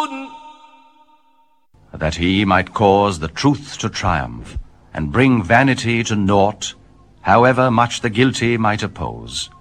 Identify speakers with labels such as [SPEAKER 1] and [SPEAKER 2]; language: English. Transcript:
[SPEAKER 1] that he might cause the truth to triumph, and bring vanity to naught, however much the guilty might oppose.